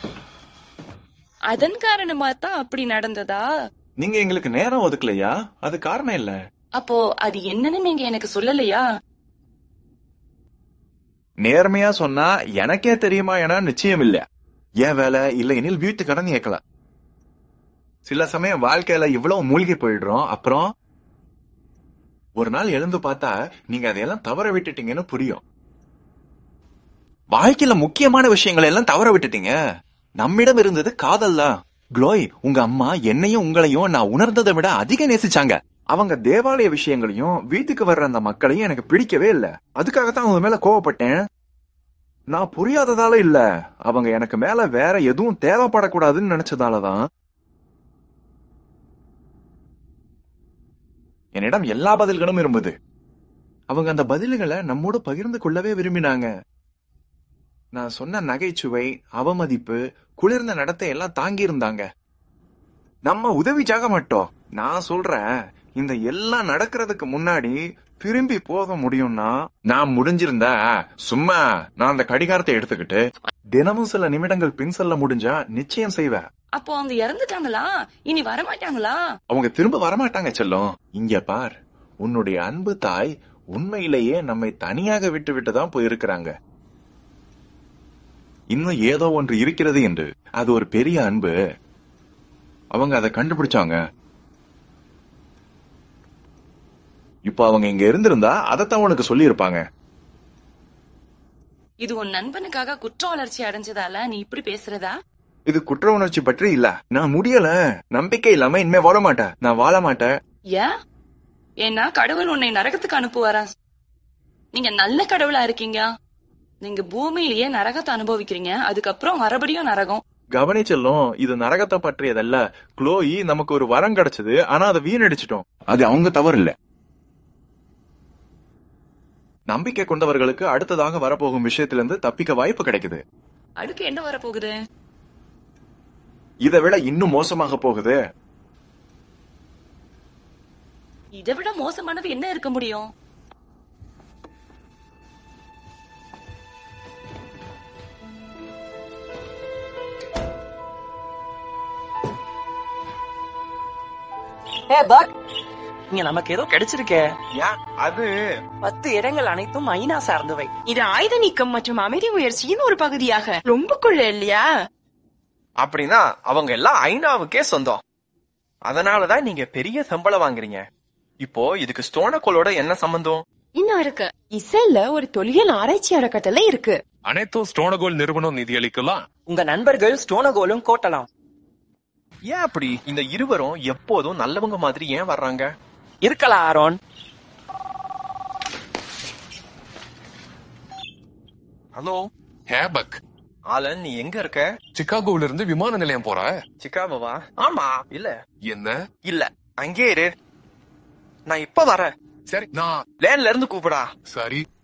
அதன் காரணமா தான் அப்படி நடந்ததா? நீங்க எங்களுக்கு நேரம் ஒதுக்கலையா? அது காரணம் இல்ல. அப்போ அது என்னன்னு நீங்க எனக்கு சொல்லலையா? நேர்மையா சொன்னா எனக்கே தெரியுமா என நிச்சயம் இல்ல. ஏன் வேலை இல்ல எனில் வீட்டு கடன் கேட்கலாம். சில சமயம் வாழ்க்கையில இவ்வளவு மூழ்கி போயிடுறோம். அப்புறம் ஒரு நாள் எழுந்து பார்த்தா நீங்க அதையெல்லாம் தவற விட்டுட்டீங்கன்னு புரியும். வாழ்க்கையில முக்கியமான விஷயங்களை எல்லாம் தவற விட்டுட்டீங்க. நம்மிடம் இருந்தது காதல் தான். க்ளோய், உங்க அம்மா என்னையும் உங்களையும் நான் உணர்ந்ததை விட அதிக நேசிச்சாங்க. அவங்க தேவாலய விஷயங்களையும் வீட்டுக்கு வர்ற அந்த மக்களையும் எனக்கு பிடிக்கவே இல்ல. அதுக்காகத்தான் அவங்க மேல கோவப்பட்டேன். நான் புரியாததால இல்ல, அவங்க எனக்கு மேல வேற எதுவும் தேவைப்படக்கூடாதுன்னு நினைச்சதாலதான். என்னிடம் எல்லா பதில்களும் இருந்தது. அவங்க அந்த பதில்களை நம்மோடு பகிர்ந்து கொள்ளவே விரும்பினாங்க. நான் சொன்ன நகைச்சுவை, அவமதிப்பு, குளிர்ந்த நடத்தை எல்லாம் தாங்கி இருந்தாங்க. நம்ம உதவிச்சாக மாட்டோம். நான் சொல்றேன், இந்த எல்லாம் நடக்கிறதுக்கு முன்னாடி திரும்பி போக முடியும்னா நான் முடிஞ்சிருந்தா சும்மா நான் அந்த கடிகாரத்தை எடுத்துக்கிட்டு தினமும் சில நிமிடங்கள் பின் செல்ல முடிஞ்சா நிச்சயம் செய்வேன். அப்போ அவங்க இறந்துட்டாங்களா? இனி வரமாட்டாங்களா? அவங்க திரும்ப வரமாட்டாங்க செல்லம். இங்க பார், உன்னுடைய அன்பு தாய் உண்மையிலேயே நம்மை தனியாக விட்டு விட்டுதான் போயிருக்கிறாங்க. இன்னும் ஏதோ ஒன்று இருக்கிறது என்று. அது ஒரு பெரிய அன்பு. அவங்க அதை கண்டுபிடிச்சாங்க. இப்ப அவங்க இங்க இருந்திருந்தா அதைத்தான் உனக்கு சொல்லி இருப்பாங்க. இது உன் நண்பனுக்காக குற்ற வளர்ச்சி அடைஞ்சதால நீ இப்படி பேசுறதா? இது குற்ற உணர்ச்சி பற்றி இல்ல. நான் முடியல, நம்பிக்கை இல்லாம இனிமே வாழ மாட்டேன். நான் வாழ மாட்டேன். ஏன்? ஏன்னா கடவுள் உன்னை நரகத்துக்கு அனுப்புவாரா? நீங்க நல்ல கடவுளா இருக்கீங்க. நீங்க பூமியிலேயே நரகத்தை அனுபவிக்கிறீங்க, அதுக்கப்புறம் மறுபடியும் நரகம். கவனிச்செல்லும், இது நரகத்தை பற்றியதல்ல. க்ளோயி, நமக்கு ஒரு வரம் கிடைச்சது, ஆனா அதை வீணடிச்சிட்டோம். அது அவங்க தவறு இல்ல. நம்பிக்கை கொண்டவர்களுக்கு அடுத்ததாக வரப்போகும் விஷயத்திலிருந்து தப்பிக்க வாய்ப்பு கிடைக்குது. அடுத்து என்ன வரப்போகுது? இதை விட இன்னும் மோசமாக போகுது. இதை விட மோசமானது என்ன இருக்க முடியும்? இங்க நமக்கு ஏதோ கிடைச்சிருக்கே. அது 10 இடங்கள் அனைத்தும் ஐநா சார்ந்தவை. இது ஆயுத நீக்கம் மற்றும் அமைதி முயற்சியின் ஒரு பகுதியாக ரொம்ப கொள்ள இல்லையா? அப்படின்னா அவங்க எல்லாம் ஐநாவுக்கே சொந்தம். அதனாலதான் நீங்க பெரிய சம்பளம் வாங்குறீங்க. இப்போ இதுக்கு ஸ்டோனகோலோட என்ன சம்பந்தம்? இன்னும் இருக்கு. இசைல ஒரு தொல்லியல் ஆராய்ச்சி அறக்கட்டளை இருக்கு. அனைத்தும் ஸ்டோனகோல் நிறுவனம் நிதியளிக்கலாம். உங்க நண்பர்கள் ஸ்டோனகோலும் கோட்டலாம். ஏன் அப்படி? இந்த இருவரும் எப்போதும் நல்லவங்க மாதிரி ஏன் வர்றாங்க? இருக்கலாம் ஆரோன். ஹலோ ஹேபக். ஆலன், நீ எங்க இருக்க? சிகாகோல இருந்து விமான நிலையம் போற? சிகாகோவா? ஆமா. இல்ல என்ன? இல்ல, அங்கே இரு. நான் இப்ப வரேன். சரி, நான் லேன்ல இருந்து கூப்பிடா. சரி.